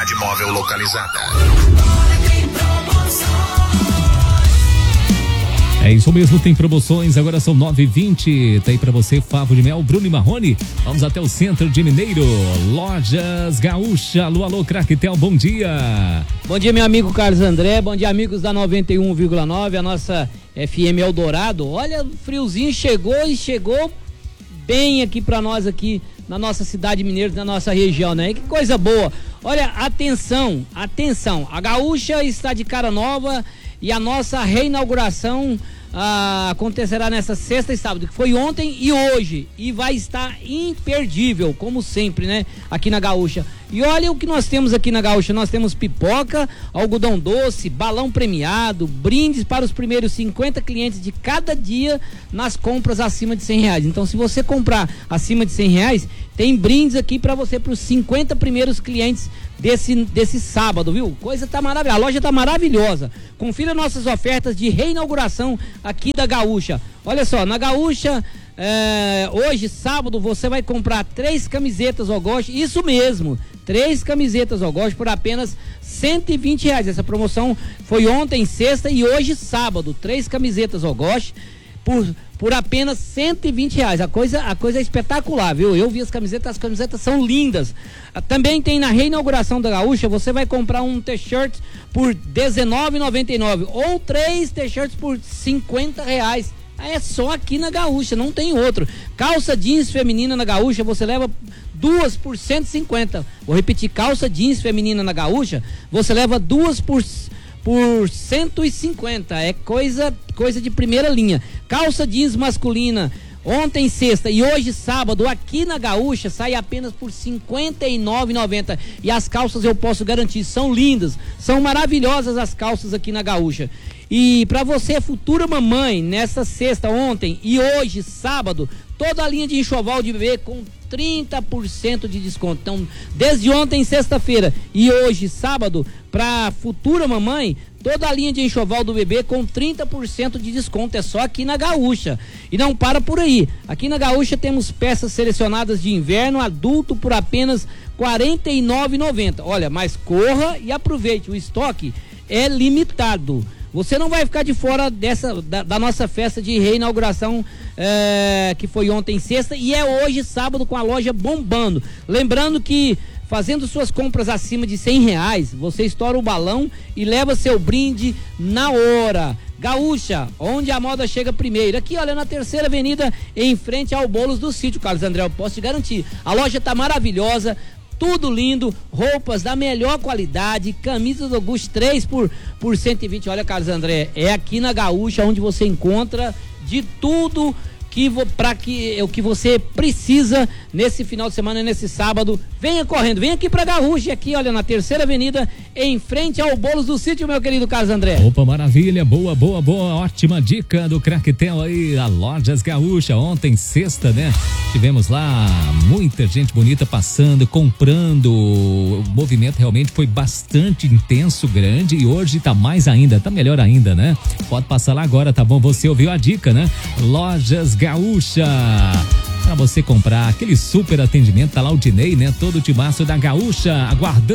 unidade móvel localizada. É isso mesmo, tem promoções, agora são 9h20, tá aí pra você, Favo de Mel, Bruno e Marrone. Vamos até o centro de Mineiro, Lojas Gaúcha. Alô, alô, Craquetel, bom dia. Bom dia, meu amigo Carlos André, bom dia, amigos da 91,9, a nossa FM Eldorado. Olha, o friozinho chegou bem aqui pra nós aqui na nossa cidade mineira, na nossa região, né? E que coisa boa. Olha, atenção, a Gaúcha está de cara nova e a nossa reinauguração acontecerá nessa sexta e sábado, que foi ontem e hoje, e vai estar imperdível, como sempre, né, aqui na Gaúcha. E olha o que nós temos aqui na Gaúcha, nós temos pipoca, algodão doce, balão premiado, brindes para os primeiros 50 clientes de cada dia nas compras acima de R$100. Então, se você comprar acima de R$100, tem brindes aqui para você, para os 50 primeiros clientes desse sábado, viu? Coisa tá maravilhosa, a loja tá maravilhosa. Confira nossas ofertas de reinauguração aqui da Gaúcha. Olha só, na Gaúcha, hoje, sábado, você vai comprar 3 camisetas Ogoshi, isso mesmo, 3 camisetas Ogoshi por apenas R$120. Essa promoção foi ontem, sexta, e hoje, sábado, 3 camisetas Ogoshi por apenas R$120. A coisa é espetacular, viu? Eu vi as camisetas são lindas. Também tem na reinauguração da Gaúcha, você vai comprar um t-shirt por R$19,99 ou 3 t-shirts por R$50. É só aqui na Gaúcha, não tem outro. Calça jeans feminina na Gaúcha, você leva 2 por R$150. Vou repetir, calça jeans feminina na Gaúcha, você leva 2 por R$150. É coisa de primeira linha. Calça jeans masculina, ontem sexta e hoje sábado, aqui na Gaúcha, sai apenas por R$59,90. E as calças, eu posso garantir, são lindas, são maravilhosas as calças aqui na Gaúcha. E para você, futura mamãe, nessa sexta, ontem e hoje, sábado, toda a linha de enxoval de bebê com 30% de desconto. Então, desde ontem, sexta-feira e hoje, sábado, para futura mamãe, toda a linha de enxoval do bebê com 30% de desconto. É só aqui na Gaúcha. E não para por aí. Aqui na Gaúcha temos peças selecionadas de inverno adulto por apenas R$49,90. Olha, mas corra e aproveite. O estoque é limitado. Você não vai ficar de fora da nossa festa de reinauguração, que foi ontem sexta e é hoje sábado, com a loja bombando. Lembrando que fazendo suas compras acima de R$100, você estoura o balão e leva seu brinde na hora. Gaúcha, onde a moda chega primeiro. Aqui, olha, na Terceira Avenida, em frente ao Bolos do Sítio, Carlos André, eu posso te garantir. A loja tá maravilhosa, tudo lindo, roupas da melhor qualidade, camisas do Augusto 3 por R$120. Olha, Carlos André, é aqui na Gaúcha onde você encontra de tudo o que você precisa nesse final de semana, nesse sábado. Venha correndo, vem aqui pra Gaúcha, aqui, olha, na Terceira Avenida, em frente ao Bolos do Sítio, meu querido Carlos André. Opa, maravilha, boa, ótima dica do Craquetel aí, a Lojas Gaúcha. Ontem, sexta, né? Tivemos lá muita gente bonita passando, comprando. O movimento realmente foi bastante intenso, grande, e hoje tá mais ainda, tá melhor ainda, né? Pode passar lá agora, tá bom? Você ouviu a dica, né? Lojas Gaúcha, pra você comprar aquele super atendimento, tá lá o Dinei, né? Todo o timaço da Gaúcha, aguardando